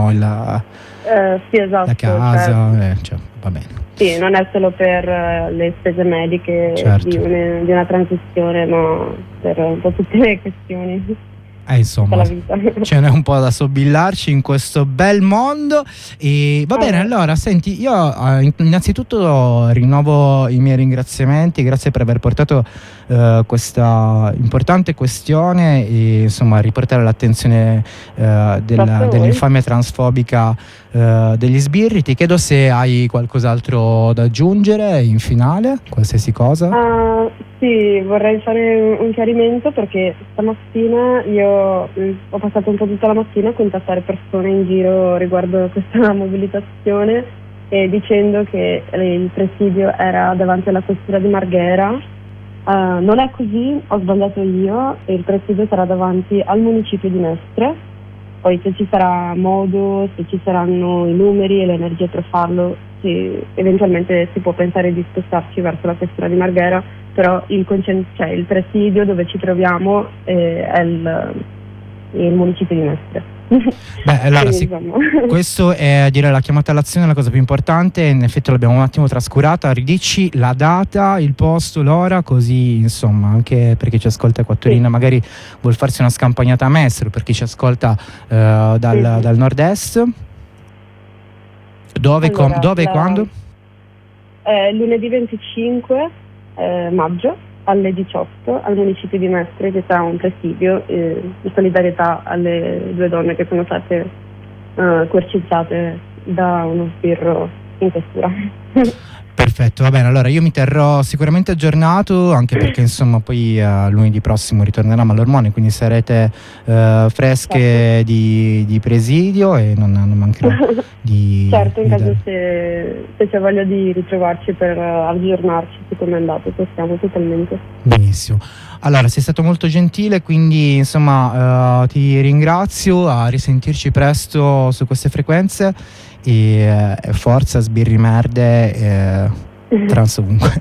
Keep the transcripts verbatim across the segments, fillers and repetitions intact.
no? Il, eh, sì, esatto. La casa, cioè, eh, cioè, va bene. Sì, non è solo per uh, le spese mediche Certo. di, un, di una transizione, ma per un po' tutte le questioni. Eh, insomma, ce n'è un po' da sobbillarci in questo bel mondo. E va bene, allora senti, io eh, innanzitutto rinnovo i miei ringraziamenti, grazie per aver portato eh, questa importante questione e insomma riportare all'attenzione eh, della, dell'infamia transfobica eh, degli sbirri. Ti chiedo se hai qualcos'altro da aggiungere in finale, qualsiasi cosa. Uh, sì, vorrei fare un chiarimento perché stamattina io ho passato un po' tutta la mattina a contattare persone in giro riguardo questa mobilitazione e dicendo che il presidio era davanti alla questura di Marghera. Uh, non è così, ho sbagliato io, e il presidio sarà davanti al municipio di Mestre. Poi se ci sarà modo, se ci saranno i numeri e le energie per farlo, sì, eventualmente si può pensare di spostarci verso la questura di Marghera, però il, concent- cioè, il presidio dove ci troviamo eh, è il, il municipio di Mestre. Beh, allora sì, questo è a dire la chiamata all'azione, la cosa più importante. In effetti l'abbiamo un attimo trascurata. Ridici la data, il posto, l'ora, così insomma anche per chi ci ascolta a Quattorina sì. magari vuol farsi una scampagnata a Mestre, per chi ci ascolta uh, dal, sì. dal nord-est. Dove, allora, com- dove la... e quando? Eh, lunedì venticinque eh, maggio alle diciotto al municipio di Mestre, che sarà un presidio eh, di solidarietà alle due donne che sono state uh, coercitate da uno sbirro in questura. Perfetto, va bene, allora io mi terrò sicuramente aggiornato, anche perché insomma poi uh, lunedì prossimo ritornerà Malormone, quindi sarete uh, fresche certo. di, di presidio e non, non mancherò di... Certo, in di caso dare... se, se c'è voglia di ritrovarci per uh, aggiornarci su come è andato, possiamo totalmente. Benissimo. Allora, sei stato molto gentile, quindi insomma uh, ti ringrazio, a risentirci presto su queste frequenze e eh, forza sbirri merde eh, trans ovunque.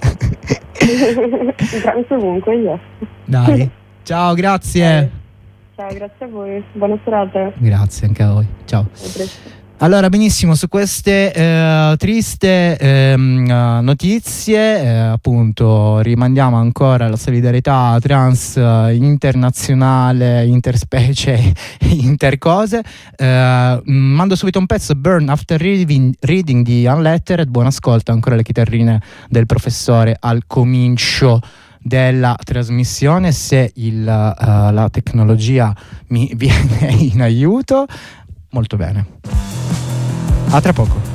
Trans ovunque, yes. Dai, ciao, grazie. Ciao, grazie a voi, buona serata. Grazie anche a voi, ciao. Allora, benissimo, su queste eh, triste ehm, notizie eh, appunto rimandiamo ancora la solidarietà trans eh, internazionale, interspecie, intercose. Eh, mando subito un pezzo, Burn After Reading, reading di Unlettered. Buon ascolto, ancora le chitarrine del professore al comincio della trasmissione, se il, uh, la tecnologia mi viene in aiuto. Molto bene. A tra poco.